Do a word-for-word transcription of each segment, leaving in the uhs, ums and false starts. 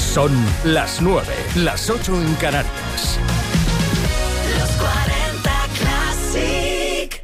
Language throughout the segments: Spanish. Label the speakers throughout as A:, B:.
A: Son las nueve, las ocho en Canarias.
B: Los cuarenta Classic.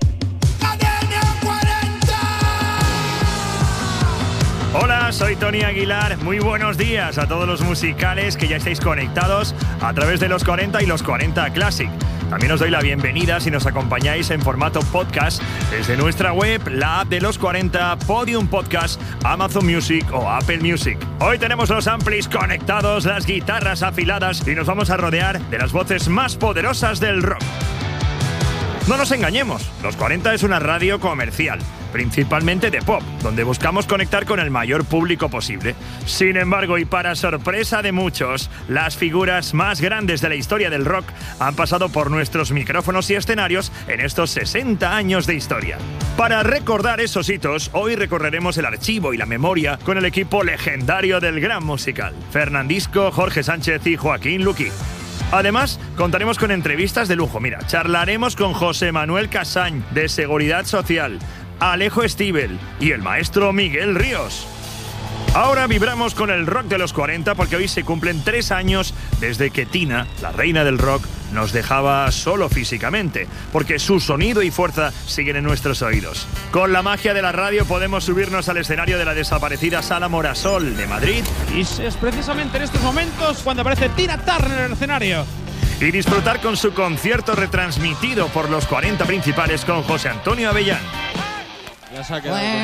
C: Hola, soy Tony Aguilar. Muy buenos días a todos los musicales que ya estáis conectados a través de los cuarenta y los cuarenta Classic. También os doy la bienvenida si nos acompañáis en formato podcast desde nuestra web, la app de los cuarenta, Podium Podcast, Amazon Music o Apple Music. Hoy tenemos los amplis conectados, las guitarras afiladas y nos vamos a rodear de las voces más poderosas del rock. No nos engañemos, Los cuarenta es una radio comercial, principalmente de pop, donde buscamos conectar con el mayor público posible. Sin embargo, y para sorpresa de muchos, las figuras más grandes de la historia del rock han pasado por nuestros micrófonos y escenarios en estos sesenta años de historia. Para recordar esos hitos, hoy recorreremos el archivo y la memoria con el equipo legendario del Gran Musical: Fernandisco, Jorge Sánchez y Joaquín Luqui. Además, contaremos con entrevistas de lujo. Mira, charlaremos con José Manuel Casañ, de Seguridad Social, Alejo Stivel y el maestro Miguel Ríos. Ahora vibramos con el rock de los cuarenta porque hoy se cumplen tres años desde que Tina, la reina del rock, nos dejaba solo físicamente, porque su sonido y fuerza siguen en nuestros oídos. Con la magia de la radio podemos subirnos al escenario de la desaparecida Sala Morasol de Madrid.
D: Y es precisamente en estos momentos cuando aparece Tina Turner en el escenario.
C: Y disfrutar con su concierto retransmitido por los cuarenta principales con José Antonio Avellán.
D: Ya se ha quedado